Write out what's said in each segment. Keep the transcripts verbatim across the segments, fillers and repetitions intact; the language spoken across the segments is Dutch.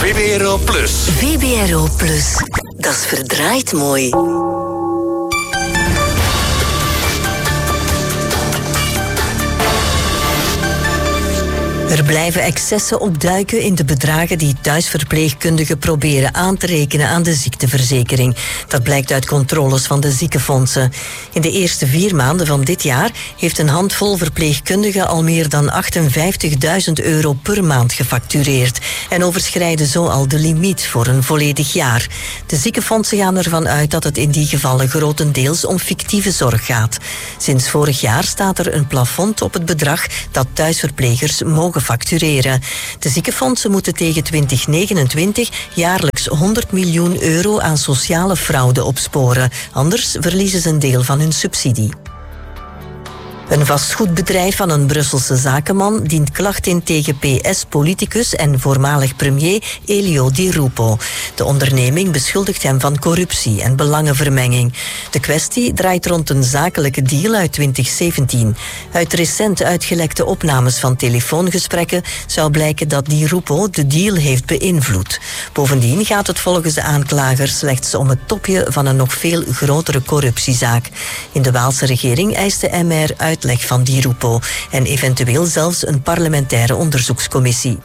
V B R O Plus. V B R O Plus. Dat is verdraaid mooi. Er blijven excessen opduiken in de bedragen die thuisverpleegkundigen proberen aan te rekenen aan de ziekteverzekering. Dat blijkt uit controles van de ziekenfondsen. In de eerste vier maanden van dit jaar heeft een handvol verpleegkundigen al meer dan achtenvijftigduizend euro per maand gefactureerd en overschrijden zo al de limiet voor een volledig jaar. De ziekenfondsen gaan ervan uit dat het in die gevallen grotendeels om fictieve zorg gaat. Sinds vorig jaar staat er een plafond op het bedrag dat thuisverplegers mogen factureren. De ziekenfondsen moeten tegen twintig negenentwintig jaarlijks honderd miljoen euro aan sociale fraude opsporen. Anders verliezen ze een deel van hun subsidie. Een vastgoedbedrijf van een Brusselse zakenman dient klacht in tegen P S-politicus en voormalig premier Elio Di Rupo. De onderneming beschuldigt hem van corruptie en belangenvermenging. De kwestie draait rond een zakelijke deal uit twintig zeventien. Uit recent uitgelekte opnames van telefoongesprekken zou blijken dat Di Rupo de deal heeft beïnvloed. Bovendien gaat het volgens de aanklager slechts om het topje van een nog veel grotere corruptiezaak. In de Waalse regering eist de M R uit uitleg van Di Rupo en eventueel zelfs een parlementaire onderzoekscommissie.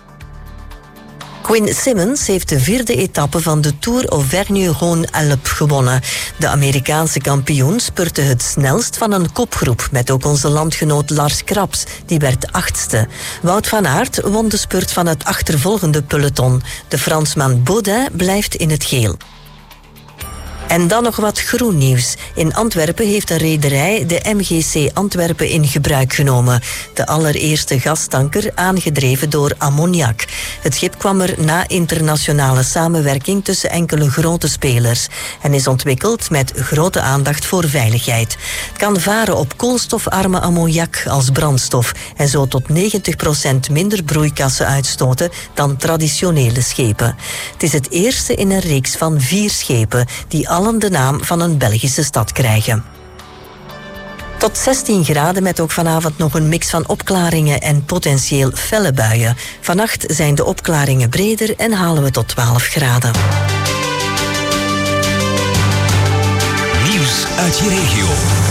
Quinn Simmons heeft de vierde etappe van de Tour Auvergne-Rhône-Alpes gewonnen. De Amerikaanse kampioen spurte het snelst van een kopgroep, met ook onze landgenoot Lars Krabs, die werd achtste. Wout van Aert won de spurt van het achtervolgende peloton. De Fransman Baudin blijft in het geel. En dan nog wat groen nieuws. In Antwerpen heeft een rederij de M G C Antwerpen in gebruik genomen. De allereerste gastanker aangedreven door ammoniak. Het schip kwam er na internationale samenwerking tussen enkele grote spelers en is ontwikkeld met grote aandacht voor veiligheid. Het kan varen op koolstofarme ammoniak als brandstof en zo tot negentig procent minder broeikassen uitstoten dan traditionele schepen. Het is het eerste in een reeks van vier schepen die allen de naam van een Belgische stad krijgen. Tot zestien graden met ook vanavond nog een mix van opklaringen en potentieel felle buien. Vannacht zijn de opklaringen breder en halen we tot twaalf graden. Nieuws uit je regio.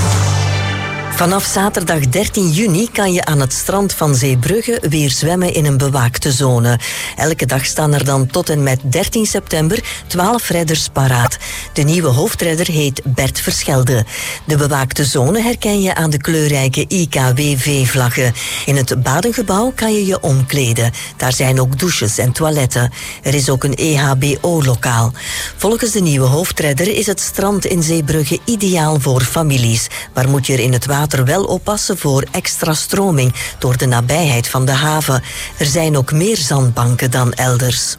Vanaf zaterdag dertien juni kan je aan het strand van Zeebrugge weer zwemmen in een bewaakte zone. Elke dag staan er dan tot en met dertien september twaalf redders paraat. De nieuwe hoofdredder heet Bert Verschelde. De bewaakte zone herken je aan de kleurrijke I K W V-vlaggen. In het badengebouw kan je je omkleden. Daar zijn ook douches en toiletten. Er is ook een E H B O-lokaal. Volgens de nieuwe hoofdredder is het strand in Zeebrugge ideaal voor families. Maar moet je er in het water wel oppassen voor extra stroming door de nabijheid van de haven. Er zijn ook meer zandbanken dan elders.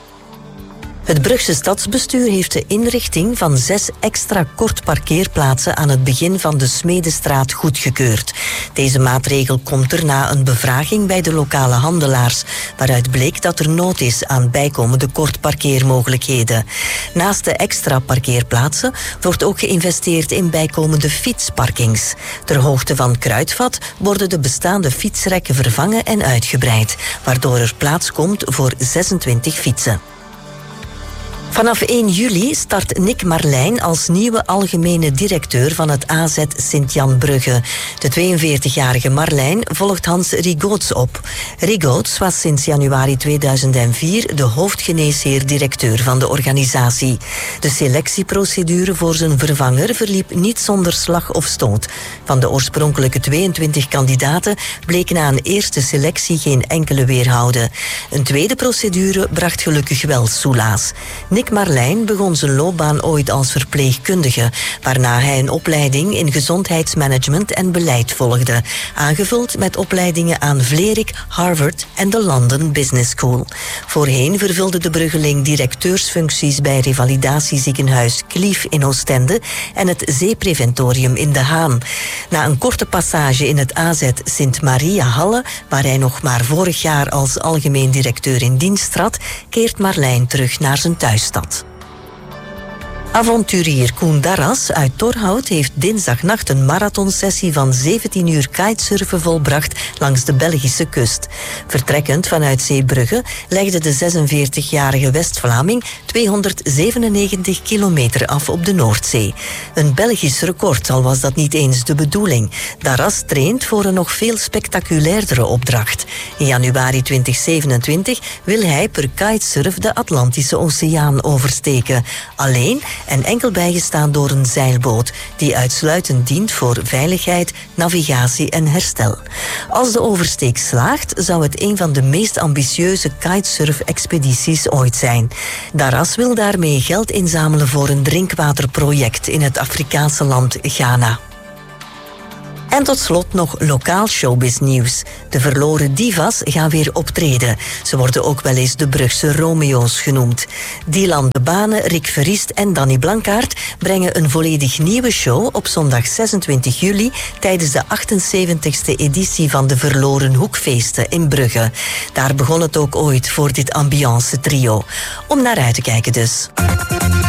Het Brugse stadsbestuur heeft de inrichting van zes extra kortparkeerplaatsen aan het begin van de Smedestraat goedgekeurd. Deze maatregel komt er na een bevraging bij de lokale handelaars, waaruit bleek dat er nood is aan bijkomende kortparkeermogelijkheden. Naast de extra parkeerplaatsen wordt ook geïnvesteerd in bijkomende fietsparkings. Ter hoogte van Kruidvat worden de bestaande fietsrekken vervangen en uitgebreid, waardoor er plaats komt voor zesentwintig fietsen. Vanaf één juli start Nick Marlijn als nieuwe algemene directeur van het A Z Sint-Jan Brugge. De tweeënveertigjarige Marlijn volgt Hans Rigoots op. Rigoots was sinds januari tweeduizend vier de hoofdgeneesheer-directeur van de organisatie. De selectieprocedure voor zijn vervanger verliep niet zonder slag of stoot. Van de oorspronkelijke tweeëntwintig kandidaten bleek na een eerste selectie geen enkele weerhouden. Een tweede procedure bracht gelukkig wel soelaas. Nick Marlijn begon zijn loopbaan ooit als verpleegkundige, waarna hij een opleiding in gezondheidsmanagement en beleid volgde, aangevuld met opleidingen aan Vlerik, Harvard en de London Business School. Voorheen vervulde de Bruggeling directeursfuncties bij revalidatieziekenhuis Klief in Oostende en het Zeepreventorium in De Haan. Na een korte passage in het A Z Sint-Maria Halle, waar hij nog maar vorig jaar als algemeen directeur in dienst trad, keert Marlijn terug naar zijn thuisstad. Avonturier Koen Darras uit Torhout heeft dinsdagnacht een marathonsessie van zeventien uur kitesurfen volbracht langs de Belgische kust. Vertrekkend vanuit Zeebrugge legde de zesenveertigjarige West-Vlaming tweehonderdzevenennegentig kilometer af op de Noordzee. Een Belgisch record, al was dat niet eens de bedoeling. Darras traint voor een nog veel spectaculairdere opdracht. In januari twintig zevenentwintig wil hij per kitesurf de Atlantische Oceaan oversteken. Alleen en enkel bijgestaan door een zeilboot, die uitsluitend dient voor veiligheid, navigatie en herstel. Als de oversteek slaagt, zou het een van de meest ambitieuze kitesurf-expedities ooit zijn. Darras wil daarmee geld inzamelen voor een drinkwaterproject in het Afrikaanse land Ghana. En tot slot nog lokaal showbiznieuws. De verloren divas gaan weer optreden. Ze worden ook wel eens de Brugse Romeo's genoemd. Dylan de Bane, Rick Verriest en Danny Blankaert brengen een volledig nieuwe show op zondag zesentwintig juli tijdens de achtenzeventigste editie van de Verloren Hoekfeesten in Brugge. Daar begon het ook ooit voor dit ambiance trio. Om naar uit te kijken dus.